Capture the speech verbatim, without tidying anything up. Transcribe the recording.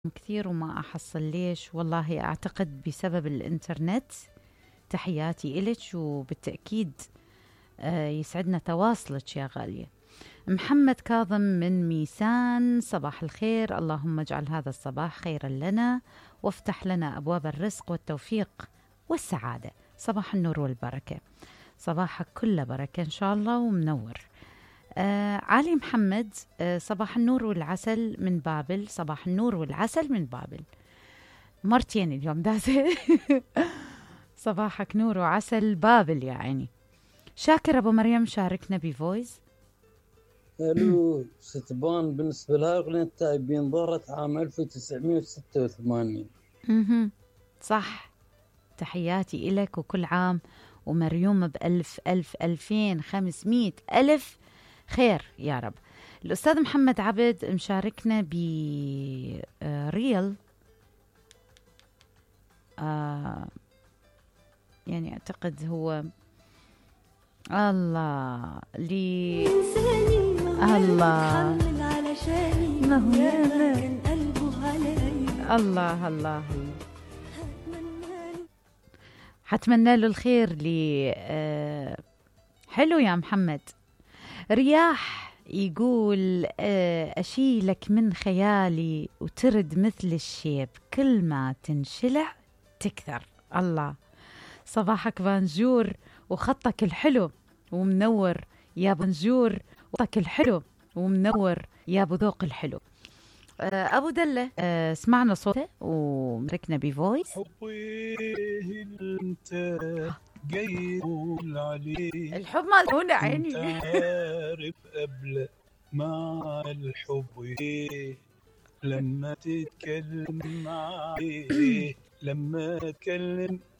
كثير وما أحصل ليش. والله أعتقد بسبب الإنترنت. تحياتي إلك وبالتأكيد آه، يسعدنا تواصلك يا غالية. محمد كاظم من ميسان، صباح الخير، اللهم اجعل هذا الصباح خيرا لنا وافتح لنا أبواب الرزق والتوفيق والسعادة. صباح النور والبركة، صباحك كله بركة إن شاء الله ومنور. آه علي محمد، آه صباح النور والعسل من بابل. صباح النور والعسل من بابل، مرتين اليوم دازة. صباحك نور وعسل بابل يا عيني. شاكر أبو مريم شاركنا بفويس. الو ستبان بالنسبة لها أغنية تايبين ظهرت عام ألف وتسعمية وستة وثمانين. مهم. صح، تحياتي إلك وكل عام ومريوم بألف ألف ألفين خمسمية ألف خير يا رب. الأستاذ محمد عبد مشاركنا بريل، آه يعني أعتقد هو الله لي الله ما هو الله الله حتمنى له الخير لي. آه حلو يا محمد. رياح يقول آه أشيلك من خيالي وترد مثل الشيب، كل ما تنشلع تكثر. الله، صباحك بانجور وخطك الحلو ومنور يا بنجور، وخطك الحلو ومنور يا ابو ذوق الحلو. آه ابو دله، آه سمعنا صوته ومركنا بفويس. حبي انت جاي تقول عليه، الحب مالونا عيني. انت عارف قبل مع الحب ايه، لما تتكلم معاه لما اتكلم